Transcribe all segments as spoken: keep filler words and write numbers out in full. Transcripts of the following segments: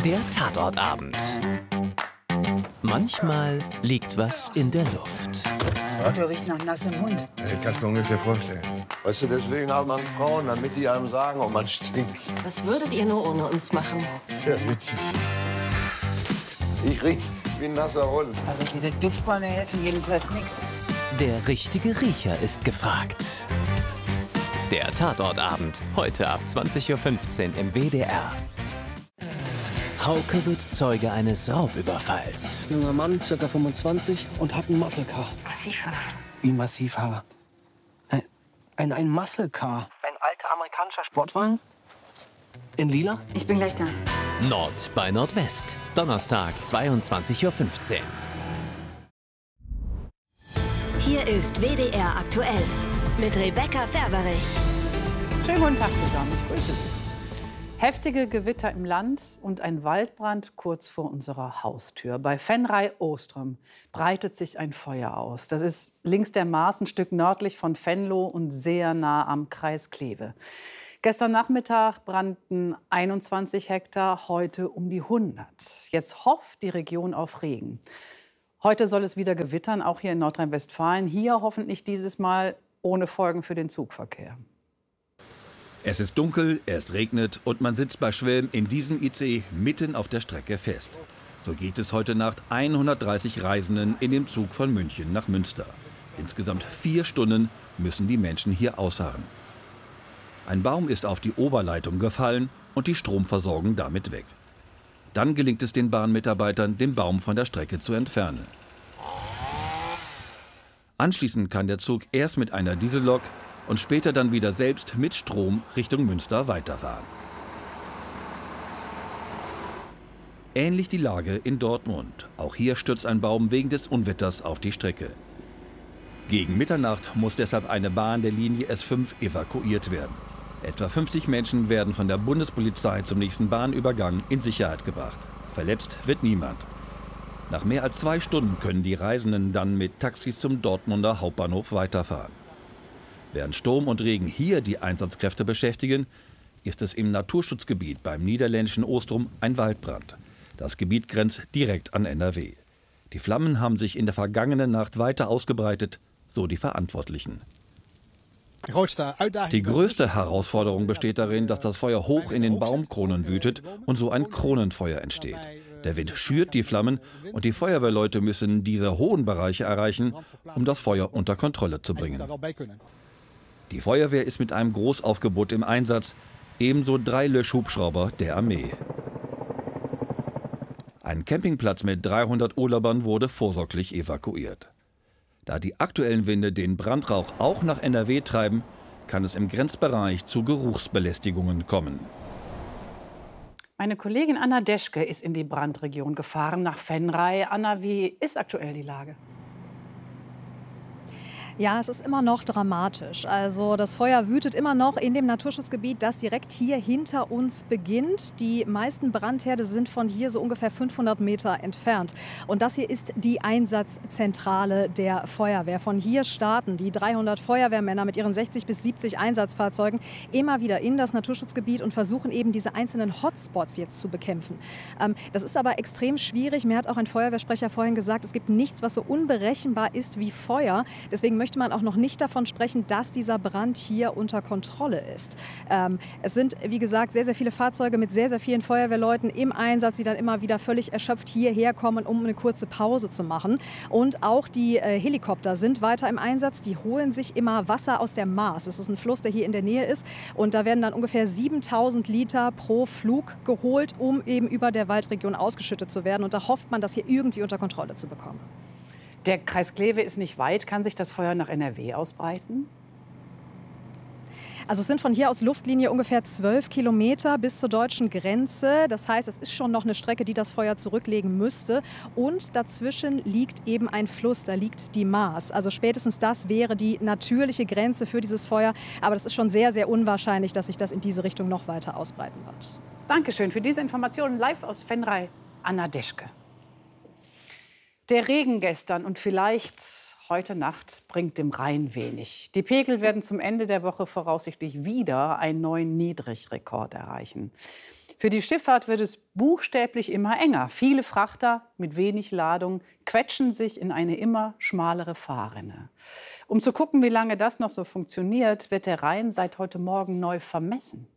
Der Tatortabend. Manchmal liegt was in der Luft. Das Auto riecht nach nassem Hund. Ich kann es mir ungefähr vorstellen. Weißt du, deswegen haben man Frauen, damit die einem sagen, ob man stinkt. Was würdet ihr nur ohne uns machen? Sehr witzig. Ich riech wie ein nasser Hund. Also diese Duftbäume helfen jedenfalls nichts. Der richtige Riecher ist gefragt. Der Tatortabend, heute ab zwanzig Uhr fünfzehn im W D R. Hauke wird Zeuge eines Raubüberfalls. Junger Mann, ca. fünfundzwanzig, und hat ein Muscle Car. Massivhaar. Wie Massivhaar? Ein, ein, ein Muscle Car. Ein alter amerikanischer Sportwagen? In lila? Ich bin gleich da. Nord bei Nordwest, Donnerstag, zweiundzwanzig Uhr fünfzehn. Hier ist W D R aktuell mit Rebecca Ferberich. Schönen guten Tag zusammen, ich grüße Sie. Heftige Gewitter im Land und ein Waldbrand kurz vor unserer Haustür. Bei Venray-Oostrum breitet sich ein Feuer aus. Das ist links der Maas, ein Stück nördlich von Venlo und sehr nah am Kreis Kleve. Gestern Nachmittag brannten einundzwanzig Hektar, heute um die hundert. Jetzt hofft die Region auf Regen. Heute soll es wieder gewittern, auch hier in Nordrhein-Westfalen. Hier hoffentlich dieses Mal ohne Folgen für den Zugverkehr. Es ist dunkel, es regnet und man sitzt bei Schwelm in diesem I C E mitten auf der Strecke fest. So geht es heute Nacht hundertdreißig Reisenden in dem Zug von München nach Münster. Insgesamt vier Stunden müssen die Menschen hier ausharren. Ein Baum ist auf die Oberleitung gefallen und die Stromversorgung damit weg. Dann gelingt es den Bahnmitarbeitern, den Baum von der Strecke zu entfernen. Anschließend kann der Zug erst mit einer Diesellok und später dann wieder selbst mit Strom Richtung Münster weiterfahren. Ähnlich die Lage in Dortmund. Auch hier stürzt ein Baum wegen des Unwetters auf die Strecke. Gegen Mitternacht muss deshalb eine Bahn der Linie S fünf evakuiert werden. Etwa fünfzig Menschen werden von der Bundespolizei zum nächsten Bahnübergang in Sicherheit gebracht. Verletzt wird niemand. Nach mehr als zwei Stunden können die Reisenden dann mit Taxis zum Dortmunder Hauptbahnhof weiterfahren. Während Sturm und Regen hier die Einsatzkräfte beschäftigen, ist es im Naturschutzgebiet beim niederländischen Oostrum ein Waldbrand. Das Gebiet grenzt direkt an N R W. Die Flammen haben sich in der vergangenen Nacht weiter ausgebreitet, so die Verantwortlichen. Die größte Herausforderung besteht darin, dass das Feuer hoch in den Baumkronen wütet und so ein Kronenfeuer entsteht. Der Wind schürt die Flammen und die Feuerwehrleute müssen diese hohen Bereiche erreichen, um das Feuer unter Kontrolle zu bringen. Die Feuerwehr ist mit einem Großaufgebot im Einsatz, ebenso drei Löschhubschrauber der Armee. Ein Campingplatz mit dreihundert Urlaubern wurde vorsorglich evakuiert. Da die aktuellen Winde den Brandrauch auch nach N R W treiben, kann es im Grenzbereich zu Geruchsbelästigungen kommen. Meine Kollegin Anna Deschke ist in die Brandregion gefahren, nach Venray. Anna, wie ist aktuell die Lage? Ja, es ist immer noch dramatisch. Also das Feuer wütet immer noch in dem Naturschutzgebiet, das direkt hier hinter uns beginnt. Die meisten Brandherde sind von hier so ungefähr fünfhundert Meter entfernt. Und das hier ist die Einsatzzentrale der Feuerwehr. Von hier starten die dreihundert Feuerwehrmänner mit ihren sechzig bis siebzig Einsatzfahrzeugen immer wieder in das Naturschutzgebiet und versuchen eben diese einzelnen Hotspots jetzt zu bekämpfen. Ähm, das ist aber extrem schwierig. Mir hat auch ein Feuerwehrsprecher vorhin gesagt, es gibt nichts, was so unberechenbar ist wie Feuer. Deswegen möchte möchte man auch noch nicht davon sprechen, dass dieser Brand hier unter Kontrolle ist. Ähm, es sind, wie gesagt, sehr, sehr viele Fahrzeuge mit sehr, sehr vielen Feuerwehrleuten im Einsatz, die dann immer wieder völlig erschöpft hierher kommen, um eine kurze Pause zu machen. Und auch die äh, Helikopter sind weiter im Einsatz. Die holen sich immer Wasser aus der Maas. Das ist ein Fluss, der hier in der Nähe ist. Und da werden dann ungefähr siebentausend Liter pro Flug geholt, um eben über der Waldregion ausgeschüttet zu werden. Und da hofft man, das hier irgendwie unter Kontrolle zu bekommen. Der Kreis Kleve ist nicht weit. Kann sich das Feuer nach N R W ausbreiten? Also es sind von hier aus Luftlinie ungefähr zwölf Kilometer bis zur deutschen Grenze. Das heißt, es ist schon noch eine Strecke, die das Feuer zurücklegen müsste. Und dazwischen liegt eben ein Fluss, da liegt die Maas. Also spätestens das wäre die natürliche Grenze für dieses Feuer. Aber das ist schon sehr, sehr unwahrscheinlich, dass sich das in diese Richtung noch weiter ausbreiten wird. Dankeschön für diese Informationen live aus Venray, Anna Deschke. Der Regen gestern und vielleicht heute Nacht bringt dem Rhein wenig. Die Pegel werden zum Ende der Woche voraussichtlich wieder einen neuen Niedrigrekord erreichen. Für die Schifffahrt wird es buchstäblich immer enger. Viele Frachter mit wenig Ladung quetschen sich in eine immer schmalere Fahrrinne. Um zu gucken, wie lange das noch so funktioniert, wird der Rhein seit heute Morgen neu vermessen.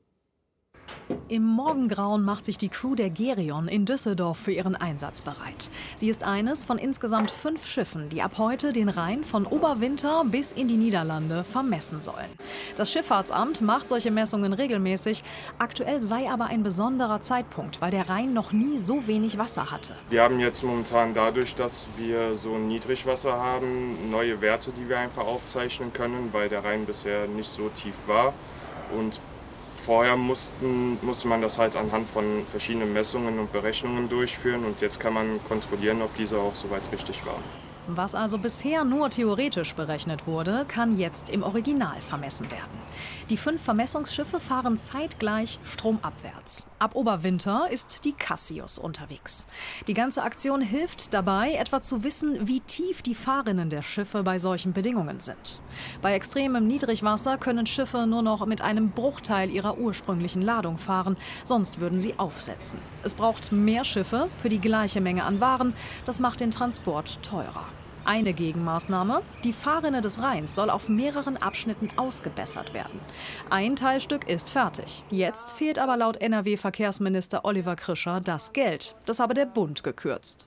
Im Morgengrauen macht sich die Crew der Gerion in Düsseldorf für ihren Einsatz bereit. Sie ist eines von insgesamt fünf Schiffen, die ab heute den Rhein von Oberwinter bis in die Niederlande vermessen sollen. Das Schifffahrtsamt macht solche Messungen regelmäßig. Aktuell sei aber ein besonderer Zeitpunkt, weil der Rhein noch nie so wenig Wasser hatte. Wir haben jetzt momentan dadurch, dass wir so ein Niedrigwasser haben, neue Werte, die wir einfach aufzeichnen können, weil der Rhein bisher nicht so tief war. Und vorher mussten, musste man das halt anhand von verschiedenen Messungen und Berechnungen durchführen und jetzt kann man kontrollieren, ob diese auch soweit richtig waren. Was also bisher nur theoretisch berechnet wurde, kann jetzt im Original vermessen werden. Die fünf Vermessungsschiffe fahren zeitgleich stromabwärts. Ab Oberwinter ist die Cassius unterwegs. Die ganze Aktion hilft dabei, etwa zu wissen, wie tief die Fahrrinnen der Schiffe bei solchen Bedingungen sind. Bei extremem Niedrigwasser können Schiffe nur noch mit einem Bruchteil ihrer ursprünglichen Ladung fahren, sonst würden sie aufsetzen. Es braucht mehr Schiffe für die gleiche Menge an Waren, das macht den Transport teurer. Eine Gegenmaßnahme: Die Fahrrinne des Rheins soll auf mehreren Abschnitten ausgebessert werden. Ein Teilstück ist fertig. Jetzt fehlt aber laut N R W-Verkehrsminister Oliver Krischer das Geld. Das habe der Bund gekürzt.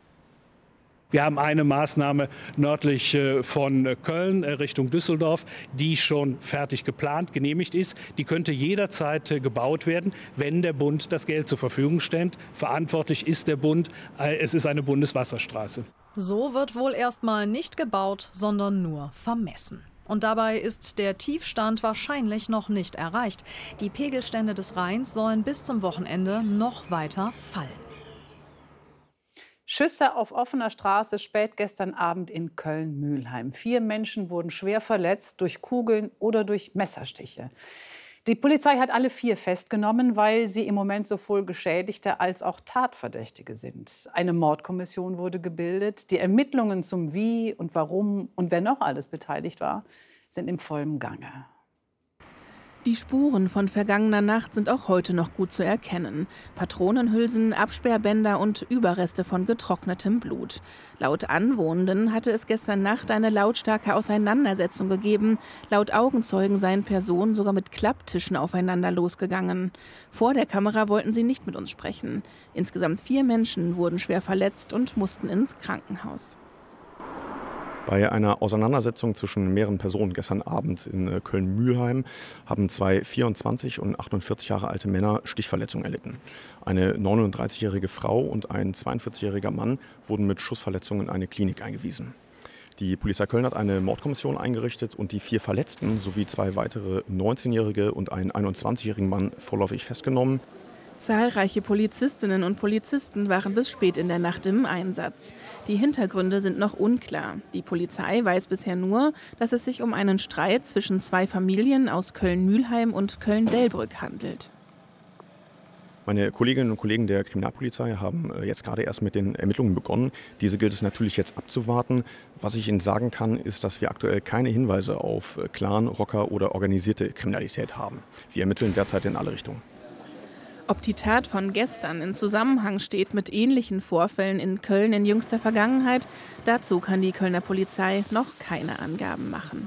Wir haben eine Maßnahme nördlich von Köln Richtung Düsseldorf, die schon fertig geplant, genehmigt ist. Die könnte jederzeit gebaut werden, wenn der Bund das Geld zur Verfügung stellt. Verantwortlich ist der Bund. Es ist eine Bundeswasserstraße. So wird wohl erstmal nicht gebaut, sondern nur vermessen. Und dabei ist der Tiefstand wahrscheinlich noch nicht erreicht. Die Pegelstände des Rheins sollen bis zum Wochenende noch weiter fallen. Schüsse auf offener Straße spät gestern Abend in Köln-Mülheim. Vier Menschen wurden schwer verletzt durch Kugeln oder durch Messerstiche. Die Polizei hat alle vier festgenommen, weil sie im Moment sowohl Geschädigte als auch Tatverdächtige sind. Eine Mordkommission wurde gebildet. Die Ermittlungen zum Wie und Warum und wer noch alles beteiligt war, sind im vollen Gange. Die Spuren von vergangener Nacht sind auch heute noch gut zu erkennen. Patronenhülsen, Absperrbänder und Überreste von getrocknetem Blut. Laut Anwohnenden hatte es gestern Nacht eine lautstarke Auseinandersetzung gegeben. Laut Augenzeugen seien Personen sogar mit Klapptischen aufeinander losgegangen. Vor der Kamera wollten sie nicht mit uns sprechen. Insgesamt vier Menschen wurden schwer verletzt und mussten ins Krankenhaus. Bei einer Auseinandersetzung zwischen mehreren Personen gestern Abend in Köln-Mülheim haben zwei vierundzwanzig und achtundvierzig Jahre alte Männer Stichverletzungen erlitten. Eine neununddreißigjährige Frau und ein zweiundvierzigjähriger Mann wurden mit Schussverletzungen in eine Klinik eingewiesen. Die Polizei Köln hat eine Mordkommission eingerichtet und die vier Verletzten sowie zwei weitere neunzehnjährige und einen einundzwanzigjährigen Mann vorläufig festgenommen. Zahlreiche Polizistinnen und Polizisten waren bis spät in der Nacht im Einsatz. Die Hintergründe sind noch unklar. Die Polizei weiß bisher nur, dass es sich um einen Streit zwischen zwei Familien aus Köln-Mülheim und Köln-Delbrück handelt. Meine Kolleginnen und Kollegen der Kriminalpolizei haben jetzt gerade erst mit den Ermittlungen begonnen. Diese gilt es natürlich jetzt abzuwarten. Was ich Ihnen sagen kann, ist, dass wir aktuell keine Hinweise auf Clan, Rocker oder organisierte Kriminalität haben. Wir ermitteln derzeit in alle Richtungen. Ob die Tat von gestern in Zusammenhang steht mit ähnlichen Vorfällen in Köln in jüngster Vergangenheit, dazu kann die Kölner Polizei noch keine Angaben machen.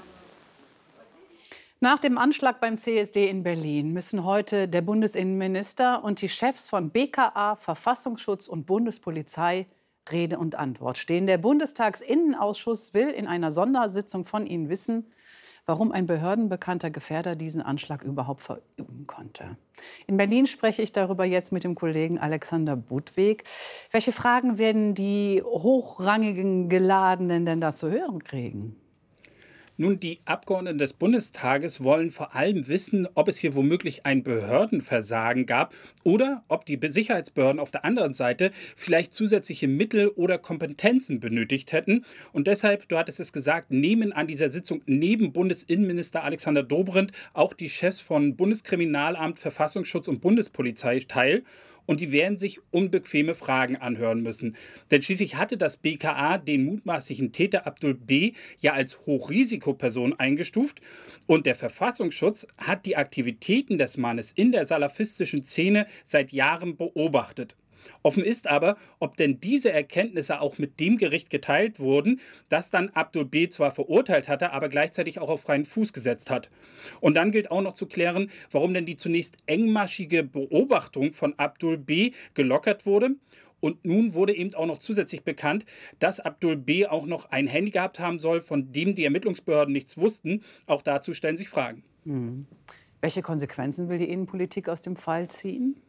Nach dem Anschlag beim C S D in Berlin müssen heute der Bundesinnenminister und die Chefs von B K A, Verfassungsschutz und Bundespolizei Rede und Antwort stehen. Der Bundestagsinnenausschuss will in einer Sondersitzung von ihnen wissen, warum ein behördenbekannter Gefährder diesen Anschlag überhaupt verüben konnte. In Berlin spreche ich darüber jetzt mit dem Kollegen Alexander Budwig. Welche Fragen werden die hochrangigen Geladenen denn da zu hören kriegen? Nun, die Abgeordneten des Bundestages wollen vor allem wissen, ob es hier womöglich ein Behördenversagen gab oder ob die Sicherheitsbehörden auf der anderen Seite vielleicht zusätzliche Mittel oder Kompetenzen benötigt hätten. Und deshalb, du hattest es gesagt, nehmen an dieser Sitzung neben Bundesinnenminister Alexander Dobrindt auch die Chefs von Bundeskriminalamt, Verfassungsschutz und Bundespolizei teil. und die werden sich unbequeme Fragen anhören müssen. Denn schließlich hatte das B K A den mutmaßlichen Täter Abdul B. ja als Hochrisikoperson eingestuft und der Verfassungsschutz hat die Aktivitäten des Mannes in der salafistischen Szene seit Jahren beobachtet. Offen ist aber, ob denn diese Erkenntnisse auch mit dem Gericht geteilt wurden, das dann Abdul B. zwar verurteilt hatte, aber gleichzeitig auch auf freien Fuß gesetzt hat. Und dann gilt auch noch zu klären, warum denn die zunächst engmaschige Beobachtung von Abdul B. gelockert wurde. Und nun wurde eben auch noch zusätzlich bekannt, dass Abdul B. auch noch ein Handy gehabt haben soll, von dem die Ermittlungsbehörden nichts wussten. Auch dazu stellen sich Fragen. Mhm. Welche Konsequenzen will die Innenpolitik aus dem Fall ziehen?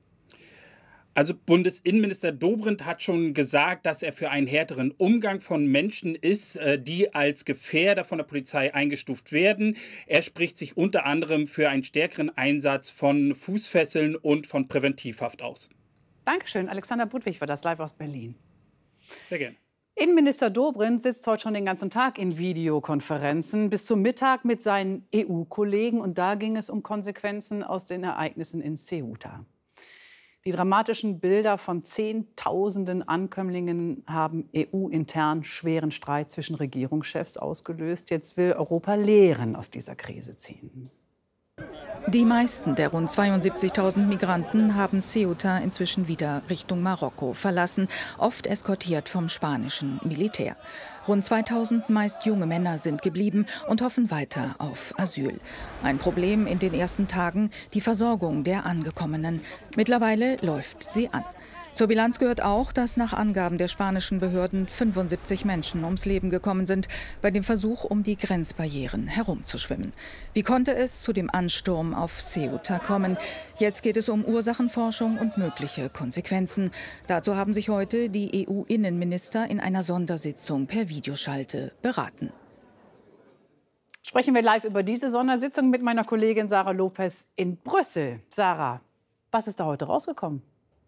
Also Bundesinnenminister Dobrindt hat schon gesagt, dass er für einen härteren Umgang von Menschen ist, die als Gefährder von der Polizei eingestuft werden. Er spricht sich unter anderem für einen stärkeren Einsatz von Fußfesseln und von Präventivhaft aus. Dankeschön. Alexander Budwig war das live aus Berlin. Sehr gerne. Innenminister Dobrindt sitzt heute schon den ganzen Tag in Videokonferenzen bis zum Mittag mit seinen E U-Kollegen. Und da ging es um Konsequenzen aus den Ereignissen in Ceuta. Die dramatischen Bilder von Zehntausenden Ankömmlingen haben E U-intern schweren Streit zwischen Regierungschefs ausgelöst. Jetzt will Europa Lehren aus dieser Krise ziehen. Die meisten der rund zweiundsiebzigtausend Migranten haben Ceuta inzwischen wieder Richtung Marokko verlassen, oft eskortiert vom spanischen Militär. Rund zweitausend meist junge Männer sind geblieben und hoffen weiter auf Asyl. Ein Problem in den ersten Tagen, die Versorgung der Angekommenen. Mittlerweile läuft sie an. Zur Bilanz gehört auch, dass nach Angaben der spanischen Behörden fünfundsiebzig Menschen ums Leben gekommen sind, bei dem Versuch, um die Grenzbarrieren herumzuschwimmen. Wie konnte es zu dem Ansturm auf Ceuta kommen? Jetzt geht es um Ursachenforschung und mögliche Konsequenzen. Dazu haben sich heute die E U-Innenminister in einer Sondersitzung per Videoschalte beraten. Sprechen wir live über diese Sondersitzung mit meiner Kollegin Sarah Lopez in Brüssel. Sarah, was ist da heute rausgekommen?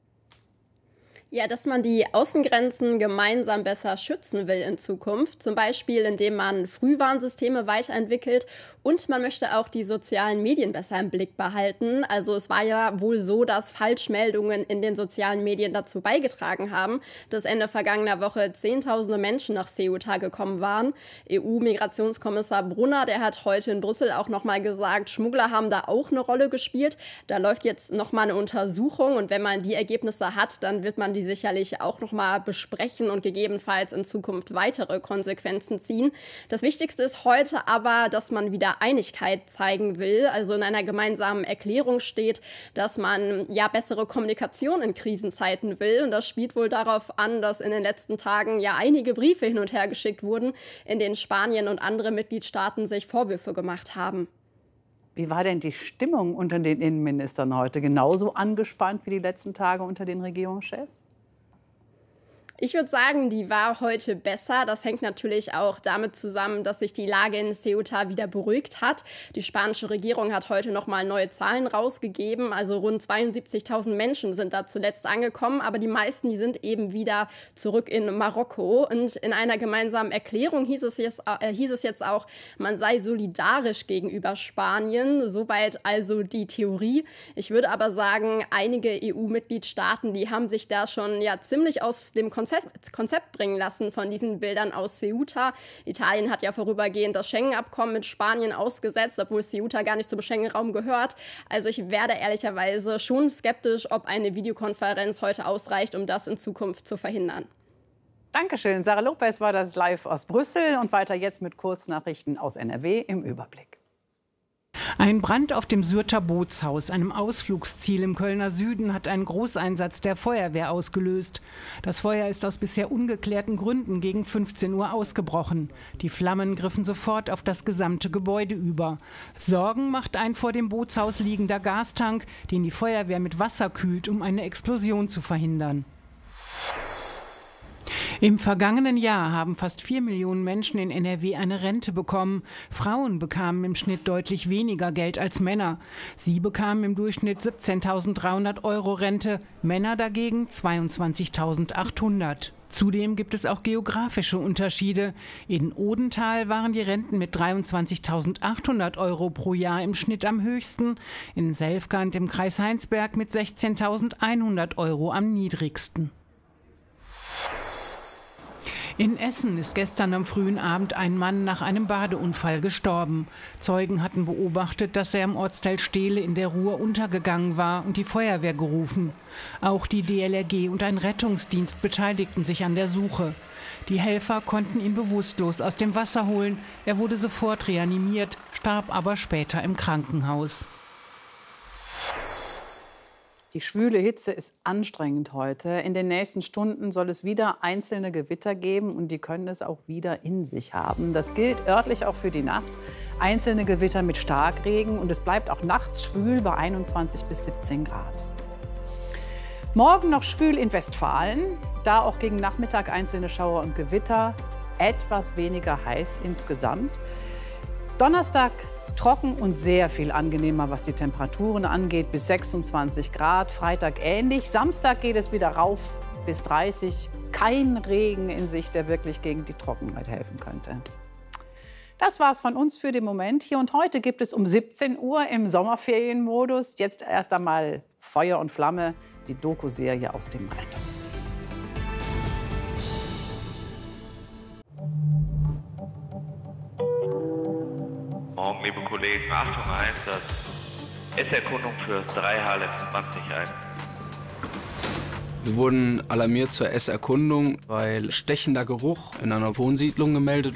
Ja, dass man die Außengrenzen gemeinsam besser schützen will in Zukunft. Zum Beispiel, indem man Frühwarnsysteme weiterentwickelt und man möchte auch die sozialen Medien besser im Blick behalten. Also es war ja wohl so, dass Falschmeldungen in den sozialen Medien dazu beigetragen haben, dass Ende vergangener Woche Zehntausende Menschen nach Ceuta gekommen waren. E U-Migrationskommissar Brunner, der hat heute in Brüssel auch noch mal gesagt, Schmuggler haben da auch eine Rolle gespielt. Da läuft jetzt noch mal eine Untersuchung und wenn man die Ergebnisse hat, dann wird man die sicherlich auch noch mal besprechen und gegebenenfalls in Zukunft weitere Konsequenzen ziehen. Das Wichtigste ist heute aber, dass man wieder Einigkeit zeigen will. Also in einer gemeinsamen Erklärung steht, dass man ja bessere Kommunikation in Krisenzeiten will. Und das spielt wohl darauf an, dass in den letzten Tagen ja einige Briefe hin und her geschickt wurden, in denen Spanien und andere Mitgliedstaaten sich Vorwürfe gemacht haben. Wie war denn die Stimmung unter den Innenministern heute? Genauso angespannt wie die letzten Tage unter den Regierungschefs? Ich würde sagen, die war heute besser. Das hängt natürlich auch damit zusammen, dass sich die Lage in Ceuta wieder beruhigt hat. Die spanische Regierung hat heute noch mal neue Zahlen rausgegeben. Also rund zweiundsiebzigtausend Menschen sind da zuletzt angekommen. Aber die meisten, die sind eben wieder zurück in Marokko. Und in einer gemeinsamen Erklärung hieß es jetzt, äh, hieß es jetzt auch, man sei solidarisch gegenüber Spanien. Soweit also die Theorie. Ich würde aber sagen, einige E U-Mitgliedstaaten, die haben sich da schon ja ziemlich aus dem Konzept Konzept bringen lassen von diesen Bildern aus Ceuta. Italien hat ja vorübergehend das Schengen-Abkommen mit Spanien ausgesetzt, obwohl Ceuta gar nicht zum Schengen-Raum gehört. Also ich werde ehrlicherweise schon skeptisch, ob eine Videokonferenz heute ausreicht, um das in Zukunft zu verhindern. Dankeschön. Sarah Lopez war das live aus Brüssel und weiter jetzt mit Kurznachrichten aus N R W im Überblick. Ein Brand auf dem Syrter Bootshaus, einem Ausflugsziel im Kölner Süden, hat einen Großeinsatz der Feuerwehr ausgelöst. Das Feuer ist aus bisher ungeklärten Gründen gegen fünfzehn Uhr ausgebrochen. Die Flammen griffen sofort auf das gesamte Gebäude über. Sorgen macht ein vor dem Bootshaus liegender Gastank, den die Feuerwehr mit Wasser kühlt, um eine Explosion zu verhindern. Im vergangenen Jahr haben fast vier Millionen Menschen in N R W eine Rente bekommen. Frauen bekamen im Schnitt deutlich weniger Geld als Männer. Sie bekamen im Durchschnitt siebzehntausenddreihundert Euro Rente, Männer dagegen zweiundzwanzigtausendachthundert. Zudem gibt es auch geografische Unterschiede. In Odenthal waren die Renten mit dreiundzwanzigtausendachthundert Euro pro Jahr im Schnitt am höchsten, in Selfkant im Kreis Heinsberg mit sechzehntausendeinhundert Euro am niedrigsten. In Essen ist gestern am frühen Abend ein Mann nach einem Badeunfall gestorben. Zeugen hatten beobachtet, dass er am Ortsteil Stehle in der Ruhr untergegangen war und die Feuerwehr gerufen. Auch die D L R G und ein Rettungsdienst beteiligten sich an der Suche. Die Helfer konnten ihn bewusstlos aus dem Wasser holen. Er wurde sofort reanimiert, starb aber später im Krankenhaus. Die schwüle Hitze ist anstrengend heute. In den nächsten Stunden soll es wieder einzelne Gewitter geben und die können es auch wieder in sich haben. Das gilt örtlich auch für die Nacht. Einzelne Gewitter mit Starkregen und es bleibt auch nachts schwül bei einundzwanzig bis siebzehn Grad. Morgen noch schwül in Westfalen, da auch gegen Nachmittag einzelne Schauer und Gewitter. Etwas weniger heiß insgesamt. Donnerstag trocken und sehr viel angenehmer, was die Temperaturen angeht, bis sechsundzwanzig Grad. Freitag ähnlich. Samstag geht es wieder rauf bis dreißig. Kein Regen in Sicht, der wirklich gegen die Trockenheit helfen könnte. Das war's von uns für den Moment. Hier und heute gibt es um siebzehn Uhr im Sommerferienmodus jetzt erst einmal Feuer und Flamme, die Doku-Serie aus dem Rettungsdienst. Morgen, liebe Kollegen, Achtung, Einsatz. S-Erkundung für drei H L zwanzig ein. Wir wurden alarmiert zur S-Erkundung, weil stechender Geruch in einer Wohnsiedlung gemeldet